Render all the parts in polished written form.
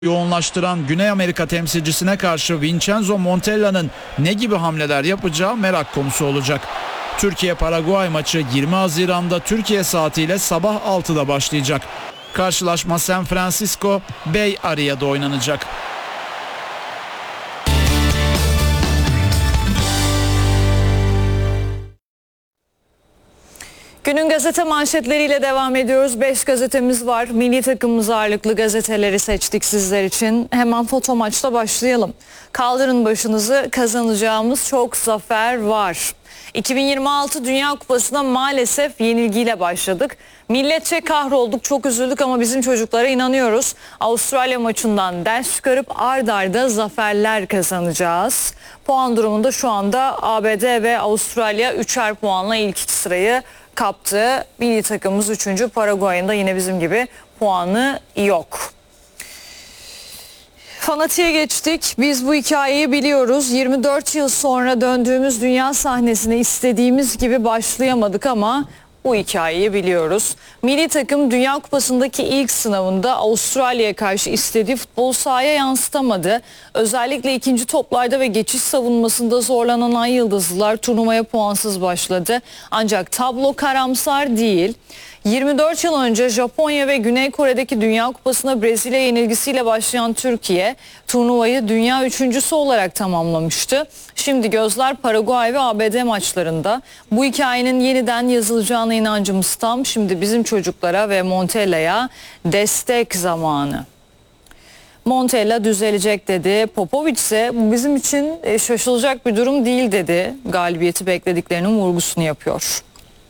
yoğunlaştıran Güney Amerika temsilcisine karşı Vincenzo Montella'nın ne gibi hamleler yapacağı merak konusu olacak. Türkiye-Paraguay maçı 20 Haziran'da Türkiye saatiyle sabah 6'da başlayacak. Karşılaşma San Francisco Bay Area'da oynanacak. Günün gazete manşetleriyle devam ediyoruz. 5 gazetemiz var. Milli takımımız ağırlıklı gazeteleri seçtik sizler için. Hemen foto maçla başlayalım. Kaldırın başınızı, kazanacağımız çok zafer var. 2026 Dünya Kupası'na maalesef yenilgiyle başladık. Milletçe kahrolduk, çok üzüldük ama bizim çocuklara inanıyoruz. Avustralya maçından ders çıkarıp ard arda zaferler kazanacağız. Puan durumunda şu anda ABD ve Avustralya 3'er puanla ilk iki sırayı kaptı. Milli takımımız 3. Paraguay'ın da yine bizim gibi puanı yok. Fanatiğe geçtik. Biz bu hikayeyi biliyoruz. 24 yıl sonra döndüğümüz dünya sahnesine istediğimiz gibi başlayamadık ama bu hikayeyi biliyoruz. Milli takım Dünya Kupası'ndaki ilk sınavında Avustralya'ya karşı istediği futbolu sahaya yansıtamadı. Özellikle ikinci toplarda ve geçiş savunmasında zorlanan Ay Yıldızlılar turnuvaya puansız başladı. Ancak tablo karamsar değil. 24 yıl önce Japonya ve Güney Kore'deki Dünya Kupası'na Brezilya yenilgisiyle başlayan Türkiye turnuvayı dünya üçüncüsü olarak tamamlamıştı. Şimdi gözler Paraguay ve ABD maçlarında. Bu hikayenin yeniden yazılacağına inancımız tam. Şimdi bizim çocuklara ve Montella'ya destek zamanı. Montella düzelecek dedi. Popovic ise bu bizim için şaşılacak bir durum değil dedi. Galibiyeti beklediklerinin vurgusunu yapıyor.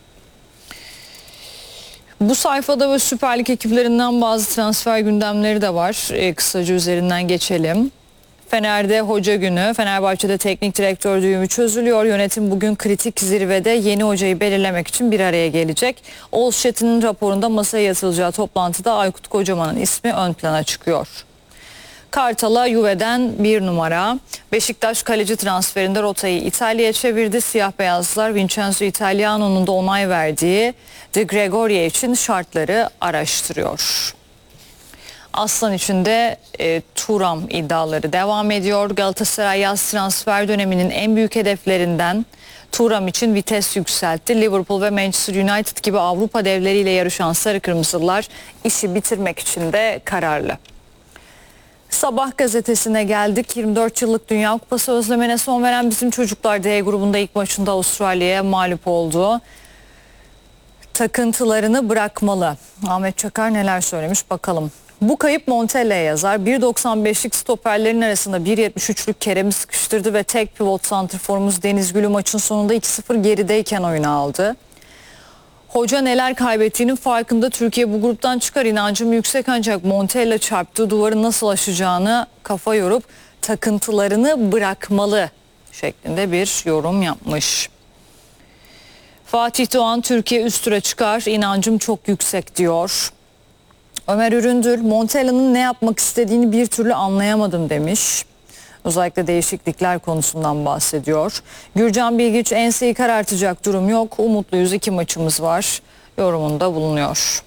Bu sayfada ve Süper Lig ekiplerinden bazı transfer gündemleri de var. Kısaca üzerinden geçelim. Fener'de hoca günü, Fenerbahçe'de teknik direktör düğümü çözülüyor. Yönetim bugün kritik zirvede yeni hocayı belirlemek için bir araya gelecek. Oğuz Çetin'in raporunda masaya yatırılacağı toplantıda Aykut Kocaman'ın ismi ön plana çıkıyor. Kartal'a Juve'den bir numara. Beşiktaş kaleci transferinde rotayı İtalya'ya çevirdi. Siyah beyazlar Vincenzo Italiano'nun da onay verdiği De Gregorio için şartları araştırıyor. Aslan için de Thuram iddiaları devam ediyor. Galatasaray yaz transfer döneminin en büyük hedeflerinden Thuram için vites yükseltti. Liverpool ve Manchester United gibi Avrupa devleriyle yarışan Sarı Kırmızılar işi bitirmek için de kararlı. Sabah gazetesine geldik. 24 yıllık Dünya Kupası özlemine son veren bizim çocuklar D grubunda ilk maçında Avustralya'ya mağlup oldu. Takıntılarını bırakmalı. Ahmet Çakar neler söylemiş bakalım. Bu kayıp Montella'ya yazar. 1.95'lik stoperlerin arasında 1.73'lük Kerem'i sıkıştırdı ve tek pivot santrforumuz Deniz Gül'ü maçın sonunda 2-0 gerideyken oyuna aldı. Hoca neler kaybettiğinin farkında. Türkiye bu gruptan çıkar inancım yüksek ancak Montella çarptığı duvarı nasıl aşacağını kafa yorup takıntılarını bırakmalı şeklinde bir yorum yapmış. Fatih Doğan Türkiye üst tura çıkar inancım çok yüksek diyor. Ömer Üründür Montella'nın ne yapmak istediğini bir türlü anlayamadım demiş. Özellikle değişiklikler konusundan bahsediyor. Gürcan Bilgiç enseyi karartacak durum yok. Umutluyuz 2 maçımız var. Yorumunda bulunuyor.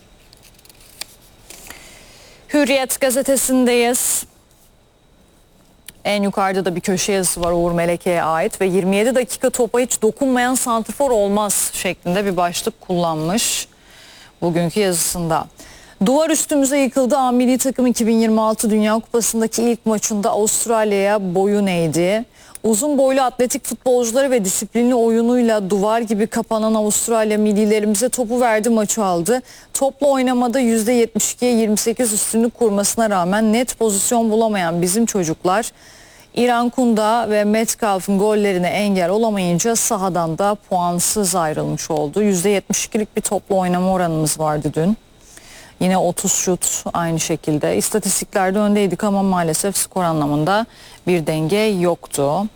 Hürriyet gazetesindeyiz. En yukarıda da bir köşe yazısı var Uğur Meleke'ye ait ve 27 dakika topa hiç dokunmayan santrfor olmaz şeklinde bir başlık kullanmış bugünkü yazısında. Duvar üstümüze yıkıldı. A milli takım 2026 Dünya Kupası'ndaki ilk maçında Avustralya'ya boyun eğdi. Uzun boylu atletik futbolcuları ve disiplinli oyunuyla duvar gibi kapanan Avustralya millilerimize topu verdi, maçı aldı. Topla oynamada %72'ye 28 üstünlük kurmasına rağmen net pozisyon bulamayan bizim çocuklar İran Kunda ve Metcalf'ın gollerine engel olamayınca sahadan da puansız ayrılmış oldu. %72'lik bir topla oynama oranımız vardı dün. Yine 30 şut aynı şekilde. İstatistiklerde öndeydik ama maalesef skor anlamında bir denge yoktu.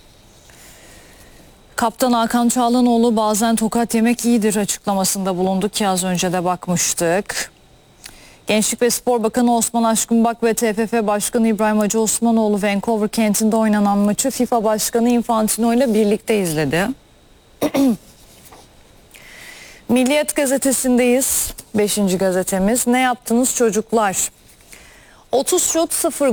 Kaptan Hakan Çağlanoğlu bazen tokat yemek iyidir açıklamasında bulunduk ki az önce de bakmıştık. Gençlik ve Spor Bakanı Osman Aşkınbak ve TFF Başkanı İbrahim Hacı Osmanoğlu Vancouver kentinde oynanan maçı FIFA Başkanı Infantino ile birlikte izledi. Milliyet gazetesindeyiz. 5. gazetemiz. Ne yaptınız çocuklar? 30 şut 0